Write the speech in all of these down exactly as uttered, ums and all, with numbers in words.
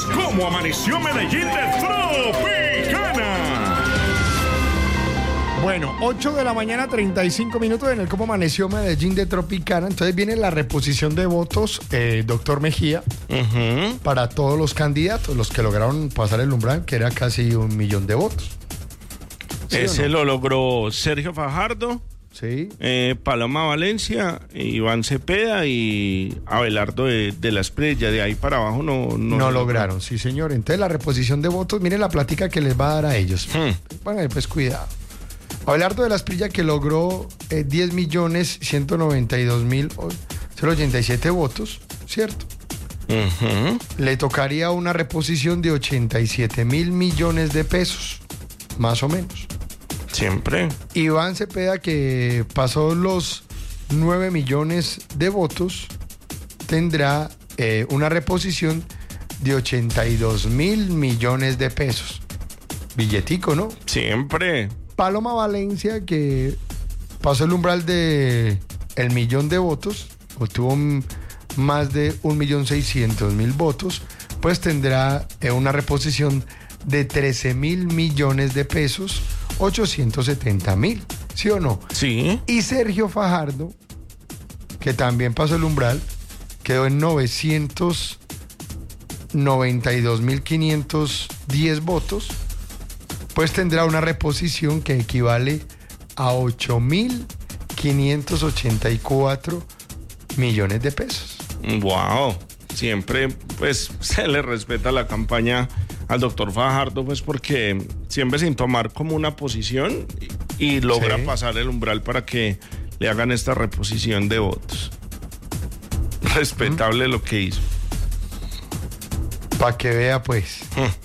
cómo amaneció Medellín de Tropicana. Bueno, ocho de la mañana, treinta y cinco minutos en el cómo amaneció Medellín de Tropicana. Entonces viene la reposición de votos, eh, doctor Mejía, uh-huh. para todos los candidatos, los que lograron pasar el umbral, que era casi un millón de votos. ¿Sí Ese no? Lo logró Sergio Fajardo, sí. eh, Paloma Valencia, Iván Cepeda y Abelardo de, de la Espriella. De ahí para abajo no... No, no lograron, sí señor. Entonces la reposición de votos, miren la plática que les va a dar a ellos. Hmm. Bueno, pues cuidado. Abelardo de la Espriella, que logró eh, diez millones ciento noventa y dos mil ochenta y siete votos, ¿cierto? Uh-huh. Le tocaría una reposición de ochenta y siete mil millones de pesos, más o menos. Siempre. Iván Cepeda, que pasó los nueve millones de votos, tendrá eh, una reposición de ochenta y dos mil millones de pesos. Billetico, ¿no? Siempre. Paloma Valencia, que pasó el umbral de el millón de votos, obtuvo más de un millón seiscientos mil votos, pues tendrá eh, una reposición de trece mil millones de pesos, ochocientos setenta mil, ¿sí o no? Sí. Y Sergio Fajardo, que también pasó el umbral, quedó en novecientos noventa y dos mil quinientos diez votos, pues tendrá una reposición que equivale a ocho mil quinientos ochenta y cuatro millones de pesos. Wow, siempre pues se le respeta la campaña al doctor Fajardo, pues porque siempre sin tomar como una posición y, y logra sí. pasar el umbral para que le hagan esta reposición de votos. Respetable ¿Mm? Lo que hizo. Para que vea pues. ¿Mm?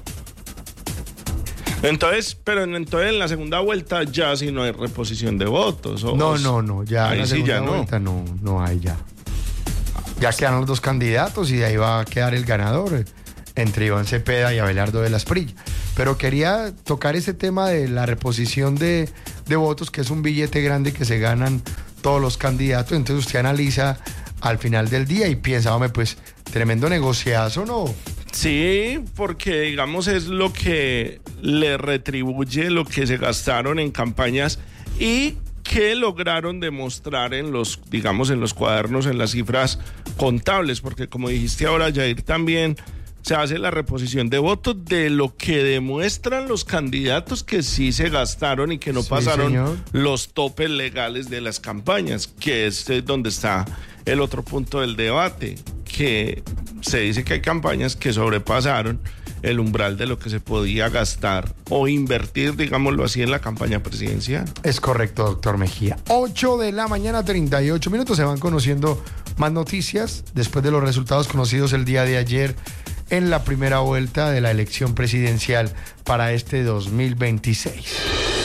Entonces, pero entonces en la segunda vuelta ya sí no hay reposición de votos. ¿O? No, no, no, ya ahí en la sí segunda ya no. vuelta no, no hay ya. Ya quedan los dos candidatos y de ahí va a quedar el ganador entre Iván Cepeda y Abelardo de la Espriella. Pero quería tocar ese tema de la reposición de, de votos, que es un billete grande que se ganan todos los candidatos. Entonces usted analiza al final del día y piensa, hombre, pues tremendo negociazo, ¿no? Sí, porque digamos es lo que le retribuye lo que se gastaron en campañas y que lograron demostrar en los, digamos, en los cuadernos, en las cifras contables, porque como dijiste ahora, Yair, también se hace la reposición de votos de lo que demuestran los candidatos que sí se gastaron y que no sí, pasaron señor. Los topes legales de las campañas, que es donde está el otro punto del debate, que se dice que hay campañas que sobrepasaron el umbral de lo que se podía gastar o invertir, digámoslo así, en la campaña presidencial. Es correcto, doctor Mejía. ocho de la mañana, treinta y ocho minutos. Se van conociendo más noticias después de los resultados conocidos el día de ayer en la primera vuelta de la elección presidencial para este dos mil veintiséis.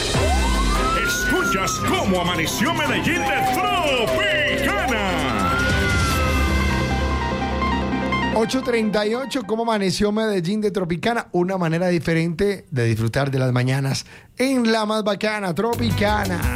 Escuchas cómo amaneció Medellín de Tropicana. ocho treinta y ocho, ¿cómo amaneció Medellín de Tropicana? Una manera diferente de disfrutar de las mañanas en la más bacana, Tropicana.